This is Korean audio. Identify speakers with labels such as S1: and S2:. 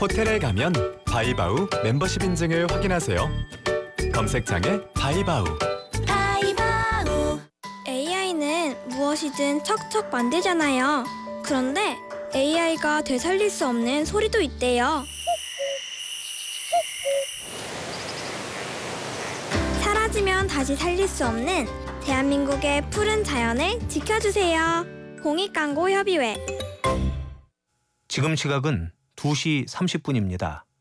S1: 호텔에 가면 바이바우 멤버십 인증을 확인하세요. 검색창에 바이바우.
S2: 바이바우. AI는 무엇이든 척척 만들잖아요. 그런데 AI가 되살릴 수 없는 소리도 있대요. 사라지면 다시 살릴 수 없는 대한민국의 푸른 자연을 지켜주세요. 공익광고협의회.
S3: 지금 시각은 2시 30분입니다.